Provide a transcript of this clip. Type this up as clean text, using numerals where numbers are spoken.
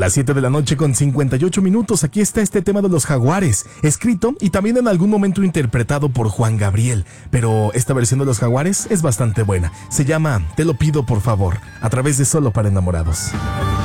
Las 7 de la noche con 58 minutos. Aquí está este tema de los Jaguares, escrito y también en algún momento interpretado por Juan Gabriel. Pero esta versión de los Jaguares es bastante buena. Se llama Te lo pido por favor, a través de Solo para Enamorados.